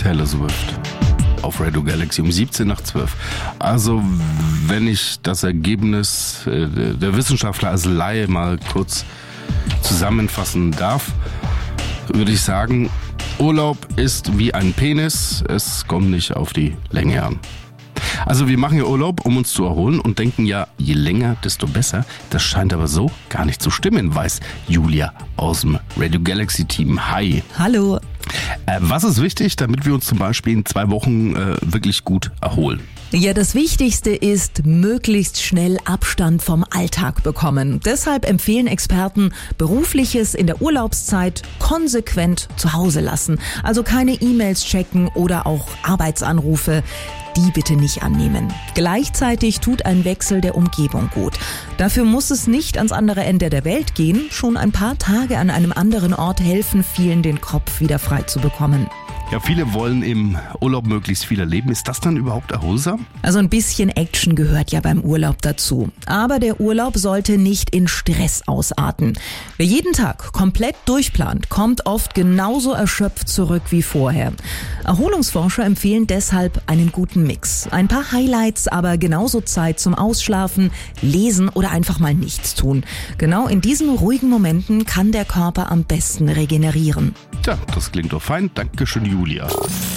Taylor Swift auf Radio Galaxy um 17 nach 12. Also, wenn ich das Ergebnis der Wissenschaftler als Laie mal kurz zusammenfassen darf, würde ich sagen, Urlaub ist wie ein Penis, es kommt nicht auf die Länge an. Also wir machen ja Urlaub, um uns zu erholen und denken ja, je länger, desto besser. Das scheint aber so gar nicht zu stimmen, weiß Julia aus dem Radio Galaxy Team. Hi. Hallo. Was ist wichtig, damit wir uns zum Beispiel in 2 Wochen wirklich gut erholen? Ja, das Wichtigste ist, möglichst schnell Abstand vom Alltag bekommen. Deshalb empfehlen Experten, Berufliches in der Urlaubszeit konsequent zu Hause lassen. Also keine E-Mails checken oder auch Arbeitsanrufe. Die bitte nicht annehmen. Gleichzeitig tut ein Wechsel der Umgebung gut. Dafür muss es nicht ans andere Ende der Welt gehen. Schon ein paar Tage an einem anderen Ort helfen vielen, den Kopf wieder frei zu bekommen. Ja, viele wollen im Urlaub möglichst viel erleben. Ist das dann überhaupt erholsam? Also ein bisschen Action gehört ja beim Urlaub dazu. Aber der Urlaub sollte nicht in Stress ausarten. Wer jeden Tag komplett durchplant, kommt oft genauso erschöpft zurück wie vorher. Erholungsforscher empfehlen deshalb einen guten Mix. Ein paar Highlights, aber genauso Zeit zum Ausschlafen, Lesen oder einfach mal nichts tun. Genau in diesen ruhigen Momenten kann der Körper am besten regenerieren. Tja, das klingt doch fein. Dankeschön, Julia.